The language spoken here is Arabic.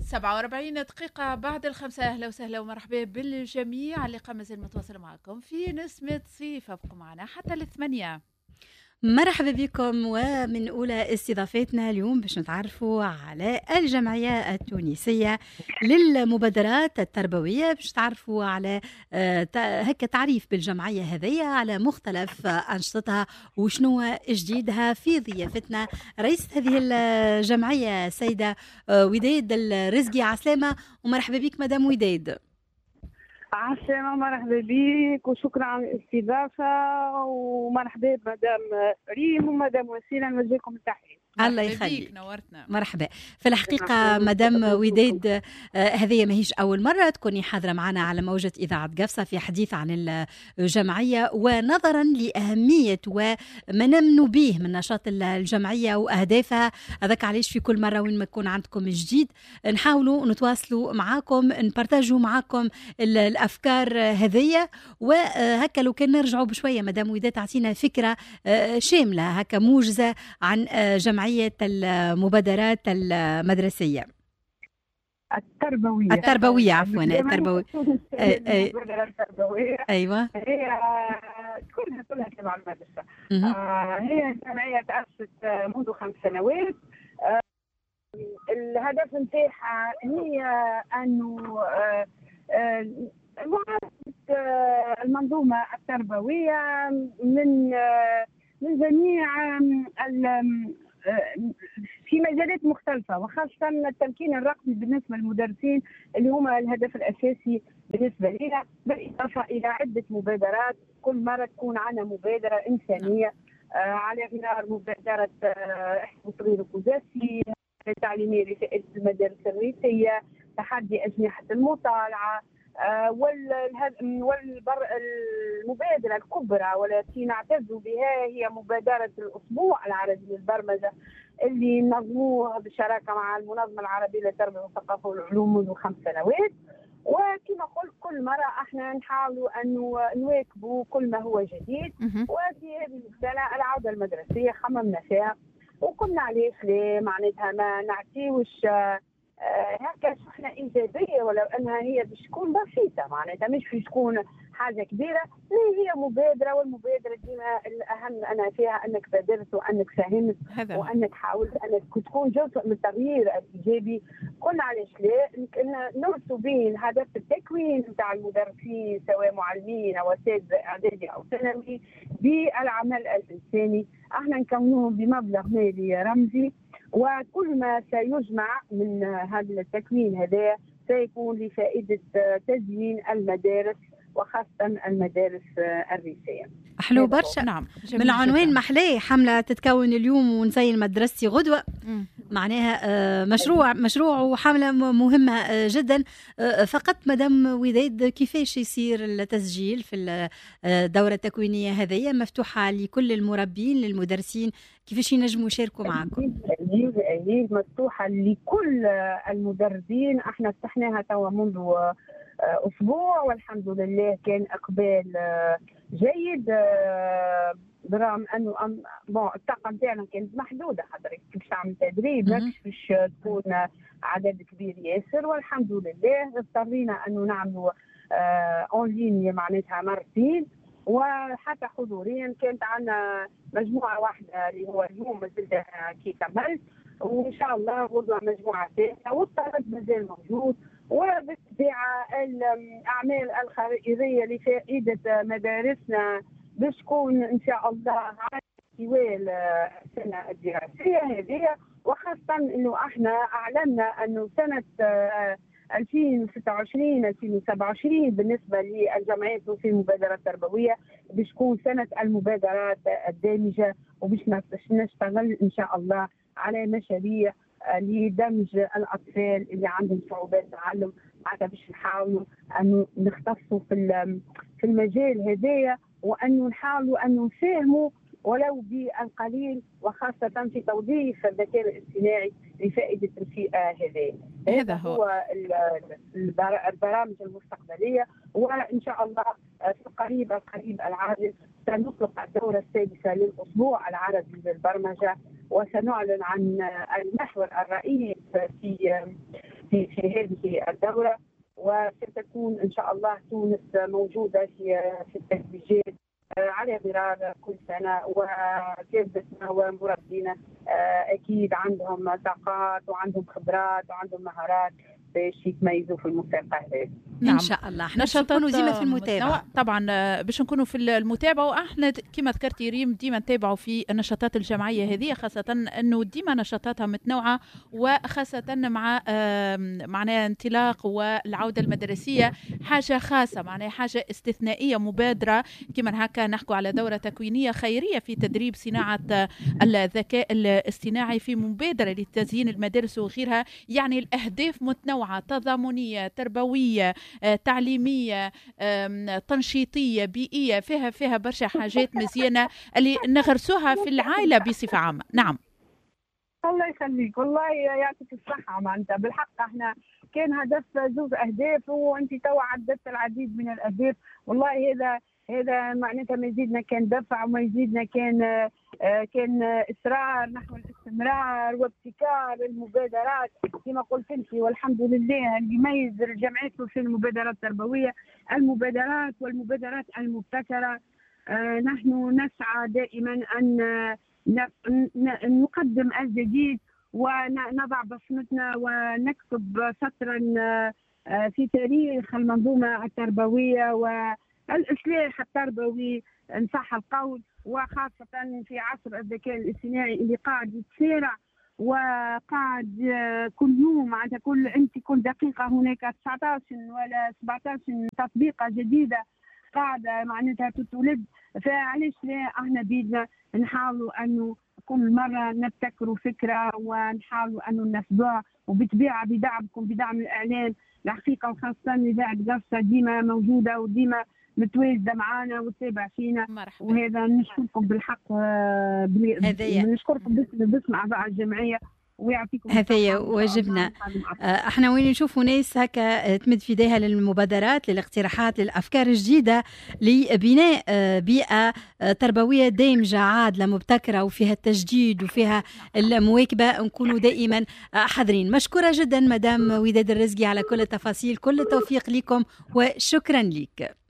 47 دقيقة بعد الخمسة. أهلا وسهلا ومرحبا بالجميع اللي مازال متواصل معكم في نسمة صيف. ابقوا معنا حتى ل8. مرحبا بكم. ومن أولى استضافتنا اليوم باش نتعرفوا على الجمعية التونسية للمبادرات التربوية، باش تعرفوا على هكا تعريف بالجمعية هذه على مختلف أنشطتها وشنو جديدها. في ضيافتنا رئيسة هذه الجمعية سيدة وداد الرزقي. عسلامة ومرحبا بك مدام وداد. عسلامة، مرحبا بك وشكرا على الاستضافة، ومرحبا بمدام ريم ومدام وسيلة، نوجه لكم التحية. الله يخليك، نورتنا. مرحبا. في الحقيقة مدام وداد هذه ماهيش أول مرة تكوني حاضرة معنا على موجة إذاعة قفصة في حديث عن الجمعية، ونظرا لأهمية وما نمنوا به من نشاط الجمعية وأهدافها، هذاك علاش في كل مرة وين ما يكون عندكم جديد نحاولوا نتواصلوا معاكم، نبارتاجوا معاكم الأفكار هذية. وهكا لو كان نرجعوا بشوية مدام وداد تعطينا فكرة شاملة هكا موجزة عن جمعية المبادرات المدرسية التربوية عفوا التربوية. المبادرة التربوية أيوة، هي كلها تبع المدرسة. هي جمعية تأسست منذ 5 سنوات. الهدف نتاعها هي أنه معالجة المنظومة التربوية من جميع في مجالات مختلفة، وخاصة التمكين الرقمي بالنسبة للمدرسين اللي هما الهدف الأساسي بالنسبة لنا، بالإضافة إلى عدة مبادرات. كل مرة تكون عنا مبادرة إنسانية على غرار مبادرة احفظ صغيرك وجاسي التعليمية لفئة المدارس الريفية، تحدي أجنحة المطالعة، والمبادرة الكبرى والتي نعتز بها هي مبادرة الأسبوع العربي للبرمجة اللي نظموه بالشراكة مع المنظمة العربية للتربية والثقافة والعلوم منذ 5 سنوات. وكما قلت كل مرة احنا نحاولوا أنه نواكبوا كل ما هو جديد. وفي هذه السنة العودة المدرسية خممنا فيها وقلنا علاش لا معناتها ما نعطيوش هكا شحنة إيجابية، ولو أنها هي باش تكون بسيطة، معناتها مش باش تكون حاجة كبيرة. هي مبادرة، والمبادرة ديما الأهم أنا فيها أنك بادرت وأنك ساهمت وأنك حاولت أنك تكون جزء من التغيير الإيجابي. قلنا علاش لا نربطوا بين هدف التكوين نتاع المدرسين سواء معلمين أو أساتذة إعدادي أو ثانوي بالعمل الإنساني. احنا نكونوهم بمبلغ مالي رمزي، وكل ما سيجمع من هذا التكوين هذا سيكون لفائدة تزيين المدارس وخاصة المدارس الريفية. حلو برشا. نعم، من العنوان محلاه حملة تتكون اليوم ونزين مدرستي غدوة. معناها مشروع وحملة مهمة جدا. فقط مدام وداد كيفاش يصير التسجيل في الدورة التكوينية هذه؟ مفتوحة لكل المربين للمدرسين، كيفاش ينجموا يشاركوا معكم؟ هي مفتوحة لكل المدربين. احنا فتحناها توا منذ أسبوع والحمد لله كان إقبال جيد، برغم أنه الطاقة نتاعنا كانت محدودة، حضرتك باش تعمل تدريب ماكش باش تكون عدد كبير ياسر، والحمد لله اضطرينا أنه نعملوا أونلاين معناتها مرتين وحتى حضوريا. كانت عندنا مجموعة واحدة اللي هو اليوم مازلت كي كملت، وإن شاء الله غدوة مجموعة ثالثة، والطلب مازال موجود. وبالتبعة الأعمال الخيرية لفائدة مدارسنا باش تكون إن شاء الله على طوال السنة الدراسية هذه، وخاصة إنه إحنا أعلنا إنه سنة 2026-2027 بالنسبة للجمعيات في المبادرة التربوية باش تكون سنة المبادرات الدامجة، وباش نشتغل إن شاء الله على مشاريع لدمج الأطفال اللي عندهم صعوبات تعلم، حتى باش نحاولوا أنه نختصوا في المجال هذايا، وأنه نحاولوا أنه نساهموا ولو بالقليل، وخاصة في توظيف الذكاء الاصطناعي لفائدة الفئة هذه. هذا هو البرامج المستقبلية. وإن شاء الله في القريب العاجل سنطلق الدورة السادسة للأسبوع العربي للبرمجة، وسنعلن عن المحور الرئيس في هذه الدورة. وستكون إن شاء الله تونس موجودة في التتويجات على غرار كل سنة، وكافة ومربينا أكيد عندهم طاقات وعندهم خبرات وعندهم مهارات باش يتميزوا في المسابقة هذه. نعم. ان شاء الله احنا نكونوا ديما في المتابعه طبعا باش نكونوا في المتابعه، واحنا كما ذكرتي ريم ديما نتابعوا في النشاطات الجمعيه هذه، خاصه انه ديما نشاطاتها متنوعه، وخاصه مع معناها انطلاق والعوده المدرسيه حاجه خاصه، معناها حاجه استثنائيه، مبادره كما هكا نحكوا على دوره تكوينيه خيريه في تدريب صناعه الذكاء الاصطناعي في مبادره لتزيين المدارس وغيرها. يعني الاهداف متنوعه، تضامنيه، تربويه، تعليمية، تنشيطية، بيئية، فيها برشا حاجات مزيانة اللي نغرسوها في العائلة بصفة عامة. نعم الله يخليك، والله يعطيك الصحة. معناتها بالحق احنا كان هدف زوج أهداف، وانت توا عدت العديد من الأهداف. والله هذا معناتها ما يزيدنا كان دفع، وما يزيدنا كان إصرار نحو الاستمرار وابتكار المبادرات كما قلت انت. والحمد لله اللي يميز الجمعيات في المبادرات التربوية والمبادرات المبتكرة. نحن نسعى دائما أن نقدم الجديد ونضع بصمتنا ونكتب سطرا في تاريخ المنظومة التربوية والإصلاح التربوي إن صح القول، وخاصة في عصر الذكاء الاصطناعي اللي قاعد يتسارع وقاعد كل يوم كل دقيقة هناك 19 ولا 17 تطبيقة جديدة قاعدة معناتها تتولد. فعليش لا احنا بيدنا نحاولوا انه كل مرة نبتكروا فكرة ونحاولوا انه ننفذوها، وبالطبيعة بدعمكم، بدعم الاعلام الحقيقة، وخاصة اذاعة قفصة ديما موجودة وديما متواجدة معانا وتتابع فينا. مرحبا. وهذا نشكركم بالحق، نشكركم باسم اعضاء الجمعية ويعطيكم هذايا واجبنا. احنا وين نشوفوا ناس هكا تمد في ايديها للمبادرات، للاقتراحات، للافكار الجديده لبناء بيئه تربويه دامجه عادله مبتكره وفيها التجديد وفيها المواكبه، نكونوا دائما حذرين. مشكوره جدا مدام وداد الرزقي على كل التفاصيل، كل التوفيق لكم وشكرا لك.